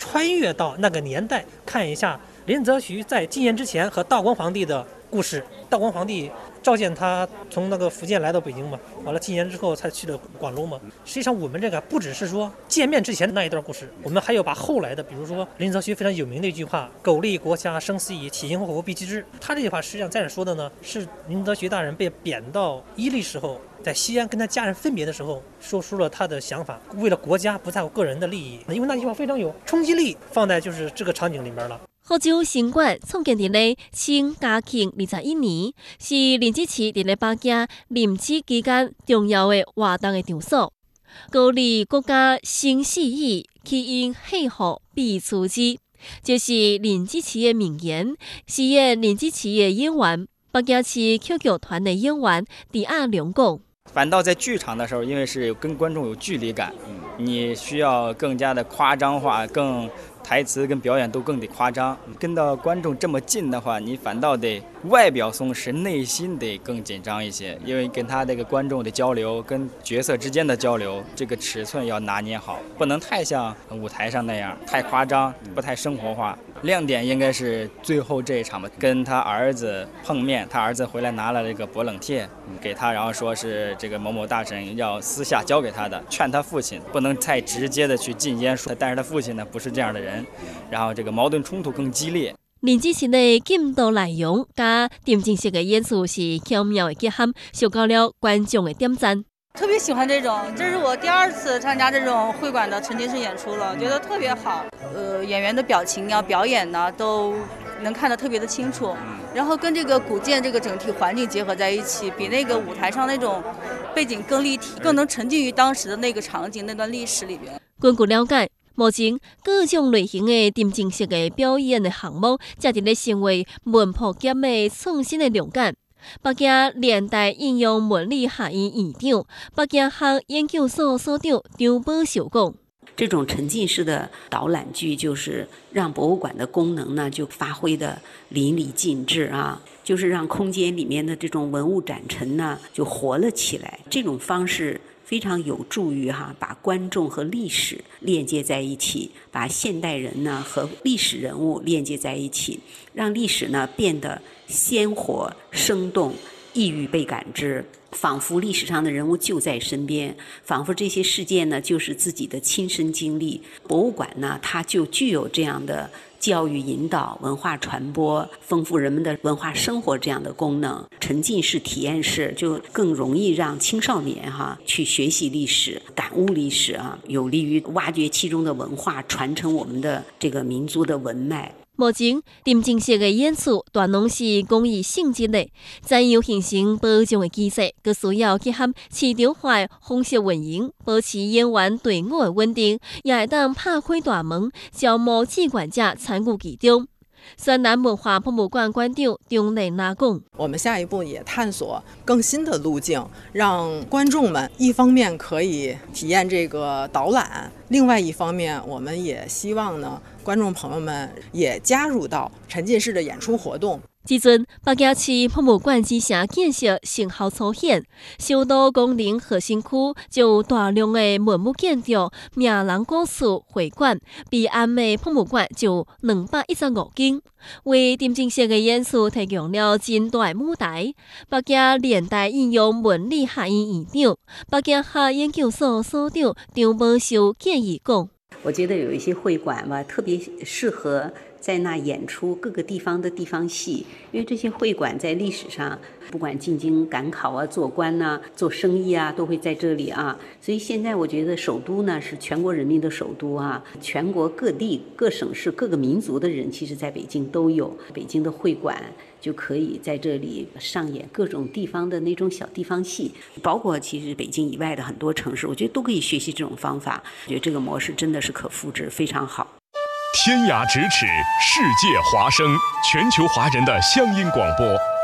穿越到那个年代，看一下林则徐在禁烟之前和道光皇帝的故事。道光皇帝召见他从那个福建来到北京嘛，完了禁烟之后才去了广州嘛。实际上我们这个不只是说见面之前的那一段故事，我们还有把后来的，比如说林则徐非常有名的一句话“苟利国家生死以，体型祸国必击之”。他这句话实际上在这说的呢，是林则徐大人被贬到伊犁时候，在西安跟他家人分别的时候，说出了他的想法，为了国家不在乎个人的利益。因为那句话非常有冲击力，放在就是这个场景里面了。 福州新馆创建伫咧清嘉庆21年，是林则徐伫咧北京任职期间重要的活动的场所。苟利国家生死以，其因祸福必出之，就是林则徐的名言。饰演林则徐的演员，北京市 Q 剧团的演员李亚良讲。 反倒在剧场的时候，因为是跟观众有距离感，你需要更加的夸张化，更台词跟表演都更得夸张。跟到观众这么近的话，你反倒得外表松弛，内心得更紧张一些，因为跟他这个观众的交流，跟角色之间的交流，这个尺寸要拿捏好，不能太像舞台上那样太夸张，不太生活化。亮点应该是最后这一场吧，跟他儿子碰面，他儿子回来拿了这个博冷帖给他，然后说是这个某某大臣要私下交给他的，劝他父亲不能太直接的去禁烟，但是他父亲呢不是这样的人，然后这个矛盾冲突更激烈。 林则徐的镜头内容加沉浸式的演出是巧妙的结合，受到了观众的点赞。 特别喜欢这种，这是我第2次参加这种会馆的沉浸式演出了，觉得特别好。演员的表情啊、表演呢，都能看得特别的清楚。然后跟这个古建这个整体环境结合在一起，比那个舞台上那种背景更立体，更能沉浸于当时的那个场景、那段历史里边。 根据了解，目前各种类型的沉浸式的表演的项目，正在成为文普及的创新的亮点。北京连带应用文理学院院长、北京学研究所所长张宝秀讲： 这种沉浸式的导览剧，就是让博物馆的功能呢，就发挥的淋漓尽致啊，就是让空间里面的这种文物展陈呢，就活了起来。这种方式非常有助于把观众和历史链接在一起，把现代人呢和历史人物链接在一起，让历史呢变得鲜活生动，易于被感知，仿佛历史上的人物就在身边，仿佛这些事件呢就是自己的亲身经历。博物馆呢，它就具有这样的教育引导、文化传播、丰富人们的文化生活这样的功能。沉浸式体验式就更容易让青少年去学习历史、感悟历史有利于挖掘其中的文化，传承我们的这个民族的文脉。 目前，沉浸式的演出大拢是公益性质的，怎样形成保障的机制，佮需要结合市场化的方式运营，保持演员队伍的稳定，也会当拍开大门，招募志愿者参与其中。山南文化博物馆馆长张丽娜讲： 我们下一步也探索更新的路径，让观众们一方面可以体验这个导览，另外一方面我们也希望呢，观众朋友们也加入到沉浸式的演出活动。 即阵，北京市博物馆之城建设成效初显，首都功能核心区就有大量的文物建筑、名人故事会馆，比安的博物馆就有215间，为沉浸式的演出提供了真大舞台。北京连带应用文理学院院长、北京学研究所所长张宝秀建议讲： 我觉得有一些会馆吧，特别适合在那演出各个地方的地方戏，因为这些会馆在历史上，不管进京赶考啊、做官啊、做生意啊，都会在这里啊。所以现在我觉得首都呢是全国人民的首都啊，全国各地、各省市、各个民族的人，其实在北京都有。北京的会馆就可以在这里上演各种地方的那种小地方戏，包括其实北京以外的很多城市，我觉得都可以学习这种方法。我觉得这个模式真的是可复制，非常好。 天涯咫尺，世界华声，全球华人的乡音广播。